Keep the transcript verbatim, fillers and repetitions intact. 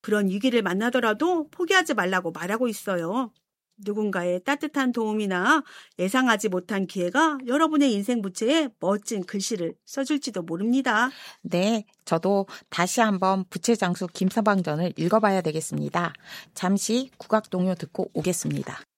그런 위기를 만나더라도 포기하지 말라고 말하고 있어요. 누군가의 따뜻한 도움이나 예상하지 못한 기회가 여러분의 인생 부채에 멋진 글씨를 써줄지도 모릅니다. 네, 저도 다시 한번 부채장수 김서방전을 읽어봐야 되겠습니다. 잠시 국악 동요 듣고 오겠습니다.